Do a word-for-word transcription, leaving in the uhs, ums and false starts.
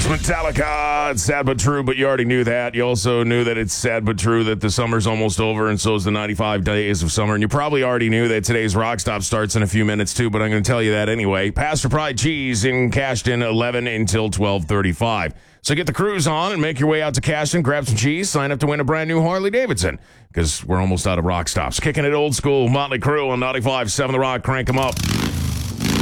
Metallica. It's sad but true, but you already knew that. You also knew that it's sad but true that the summer's almost over, and so is the ninety-five days of summer. And you probably already knew that today's Rock Stop starts in a few minutes, too, but I'm going to tell you that anyway. Pastor Pride Cheese in Cashton, eleven until twelve thirty-five. So get the cruise on and make your way out to Cashton, grab some cheese, sign up to win a brand new Harley Davidson, because we're almost out of Rock Stops. Kicking it old school, Motley Crue on ninety-five point seven The Rock. Crank them up.